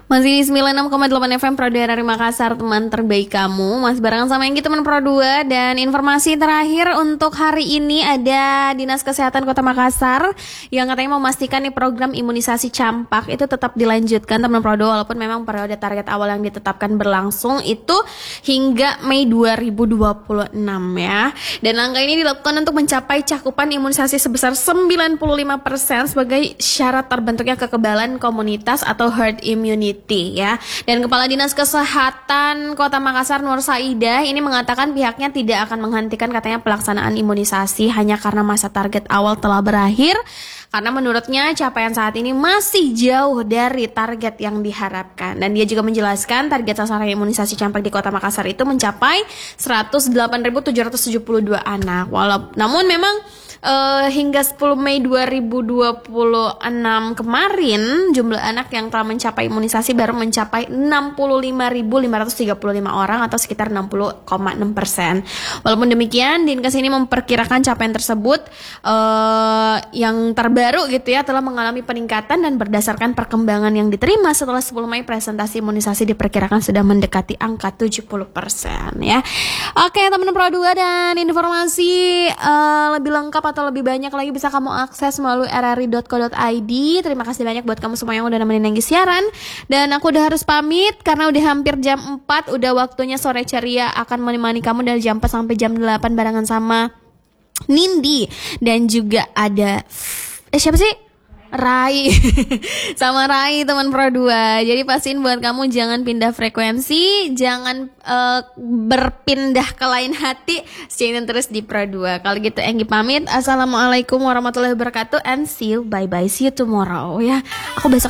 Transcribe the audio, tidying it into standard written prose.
Masih di 96,8 FM Pro 2 dari Makassar, teman terbaik kamu. Masih barengan sama Enggi, teman Pro 2. Dan informasi terakhir untuk hari ini ada Dinas Kesehatan Kota Makassar yang katanya memastikan nih program imunisasi campak itu tetap dilanjutkan, teman Pro 2, walaupun memang periode target awal yang ditetapkan berlangsung itu hingga Mei 2026 ya. Dan angka ini dilakukan untuk mencapai cakupan imunisasi sebesar 95% sebagai syarat terbentuknya kekebalan komunitas atau herd immunity ya. Dan Kepala Dinas Kesehatan Kota Makassar Nur Saidah ini mengatakan pihaknya tidak akan menghentikan katanya pelaksanaan imunisasi hanya karena masa target awal telah berakhir, karena menurutnya capaian saat ini masih jauh dari target yang diharapkan. Dan dia juga menjelaskan target sasaran imunisasi campak di Kota Makassar itu mencapai 108.772 anak. Namun memang hingga 10 Mei 2026 kemarin jumlah anak yang telah mencapai imunisasi baru mencapai 65.535 orang atau sekitar 60,6%. Walaupun demikian, Dinkes ini memperkirakan capaian tersebut yang terbaru gitu ya telah mengalami peningkatan, dan berdasarkan perkembangan yang diterima setelah 10 Mei presentasi imunisasi diperkirakan sudah mendekati angka 70% ya. Oke teman-teman Pro 2, dan informasi lebih lengkap atau lebih banyak lagi bisa kamu akses melalui rri.co.id. Terima kasih banyak buat kamu semua yang udah nemenin Enggi siaran. Dan aku udah harus pamit karena udah hampir jam 4. Udah waktunya Sore Ceria akan menemani kamu dari jam 4 sampai jam 8 barengan sama Nindi. Dan juga ada siapa sih? Rai sama Rai, teman Pro 2. Jadi pastiin buat kamu jangan pindah frekuensi, jangan berpindah ke lain hati, stay terus di Pro 2. Kalau gitu Enggi pamit. Assalamualaikum warahmatullahi wabarakatuh, and see you, bye bye, see you tomorrow ya. Aku besok